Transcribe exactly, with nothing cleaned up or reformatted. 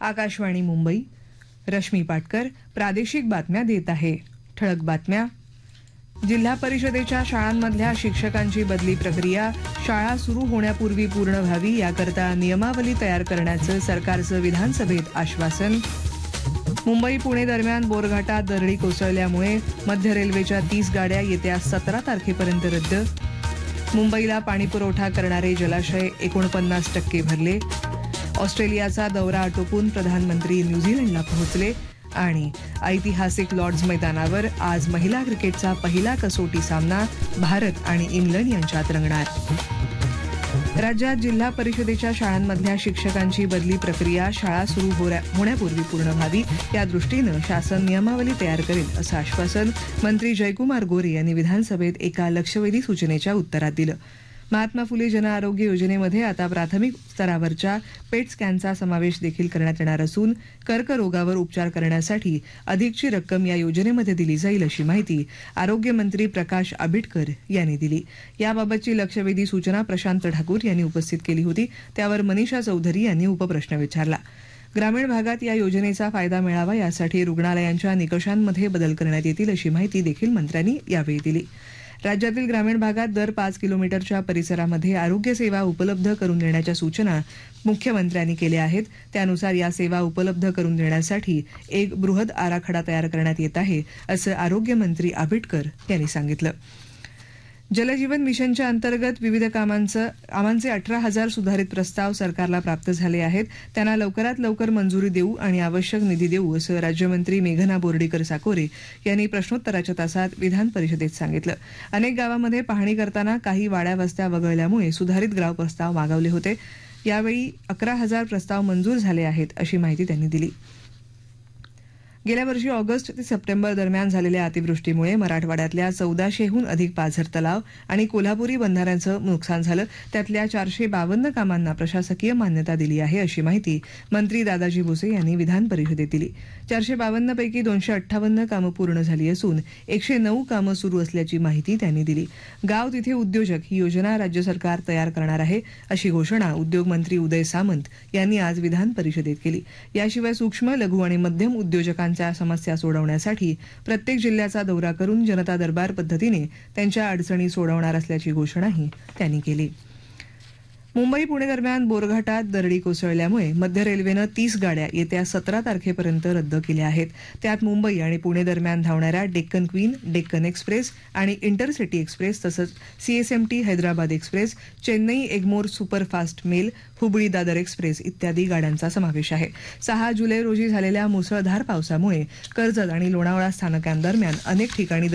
आकाशवाणी मुंबई. रश्मी पाटकर प्रादेशिक बातम्या देत आहे. ठळक बातम्या. जिल्हा परिषदेच्या शाळांमधल्या शिक्षकांची बदली प्रक्रिया शाळा सुरू होण्यापूर्वी पूर्ण व्हावी याकरता नियमावली तयार करण्याचं सरकारचं विधानसभेत आश्वासन. मुंबई पुणे दरम्यान बोरघाटात दरडी कोसळल्यामुळे मध्य रेल्वेच्या तीस गाड्या येत्या सतरा तारखेपर्यंत रद्द. मुंबईला पाणीपुरवठा करणारे जलाशय एकोणपन्नास टक्के भरले. ऑस्ट्रेलियाचा दौरा आटोपून प्रधानमंत्री न्यूझीलंडला पोहोचले. आणि ऐतिहासिक लॉर्ड्स मैदानावर आज महिला क्रिकेटचा पहिला कसोटी सामना भारत आणि इंग्लंड यांच्यात रंगणार. राज्यात जिल्हा परिषदेच्या शाळांमधल्या शिक्षकांची बदली प्रक्रिया शाळा सुरू होण्यापूर्वी पूर्ण व्हावी या दृष्टीनं शासन नियमावली तयार करेल असं आश्वासन मंत्री जयकुमार गोरे यांनी विधानसभेत एका लक्षवेधी सूचनेच्या उत्तरात दिलं. महात्मा फुले जनआरोग्य योजनेमध्ये आता प्राथमिक स्तरावरच्या पेट स्कॅनचा समावेश देखील करण्यात येणार असून कर्करोगावर उपचार करण्यासाठी अधिकची रक्कम या योजनेमध्ये दिली जाईल अशी माहिती आरोग्यमंत्री प्रकाश आंबेडकर यांनी दिली. याबाबतची लक्षवेधी सूचना प्रशांत ठाकूर यांनी उपस्थित केली होती. त्यावर मनीषा चौधरी यांनी उपप्रश्न विचारला. ग्रामीण भागात या योजनेचा फायदा मिळावा यासाठी रुग्णालयांच्या निकषांमध्ये बदल करण्यात येतील अशी माहिती देखील मंत्र्यांनी यावेळी दिली. राज्यातील ग्रामीण भागात दर पाच किलोमीटरच्या परिसरामध्ये आरोग्य सेवा उपलब्ध करून देण्याच्या सूचना मुख्यमंत्र्यांनी केल्या आहेत. त्यानुसार या सेवा उपलब्ध करून देण्यासाठी एक बृहद आराखडा तयार करण्यात येत आहे असं आरोग्यमंत्री आंबेडकर यांनी सांगितलं. जलजीवन मिशनच्या अंतर्गत विविध कामांचं कामांचे अठरा हजार सुधारित प्रस्ताव सरकारला प्राप्त झाले आहेत. त्यांना लवकरात लवकर मंजुरी देऊ आणि आवश्यक निधी देऊ असं राज्यमंत्री मेघना बोर्डीकर साकोरे यांनी प्रश्नोत्तराच्या तासात विधान परिषदेत सांगितलं. अनेक गावांमध्ये पाहणी करताना काही वाड्या वस्त्या वगळल्यामुळे सुधारित गाव प्रस्ताव मागवले होते. यावेळी अकरा हजार प्रस्ताव मंजूर झाले आहेत अशी माहिती त्यांनी दिली. गेल्या वर्षी ऑगस्ट ते सप्टेंबर दरम्यान झालेल्या अतिवृष्टीमुळे मराठवाड्यातल्या चौदाशेहून अधिक पाझर तलाव आणि कोल्हापुरी बंधाऱ्यांचं नुकसान झालं. त्यातल्या चारशे बावन्न कामांना प्रशासकीय मान्यता दिली आहे अशी माहिती मंत्री दादाजी भुसे यांनी विधान परिषदेत दिली. चारशे बावन्न पैकी दोनशे अठ्ठावन्न कामं पूर्ण झाली असून एकशे नऊ कामं सुरू असल्याची माहिती त्यांनी दिली. गाव तिथे उद्योजक ही योजना राज्य सरकार तयार करणार आहे अशी घोषणा उद्योगमंत्री उदय सामंत यांनी आज विधान परिषदेत केली. याशिवाय सूक्ष्म लघु आणि मध्यम उद्योजकांच्या समस्या सोडवण्यासाठी प्रत्येक जिल्ह्याचा दौरा करून जनता दरबार पद्धतीने त्यांच्या अडचणी सोडवणार असल्याची घोषणाही त्यांनी केली. मुंबई पुणे दरम्यान बोरघाटात दरडी कोसळल्यामुळे मध्य रेल्वेनं तीस गाड्या येत्या सतरा तारखेपर्यंत रद्द केल्या आहेत. त्यात मुंबई आणि पुणे दरम्यान धावणाऱ्या डेक्कन क्वीन, डेक्कन एक्सप्रेस आणि इंटरसिटी एक्सप्रेस तसंच CSMT Hyderabad express, Chennai Egmore superfast mail, Hubli Dadar express इत्यादी गाड्यांचा समावेश आहे. सहा जुलै रोजी झालेल्या मुसळधार पावसामुळे कर्जत आणि लोणावळा स्थानकांदरम्यान अनेक ठिकाणी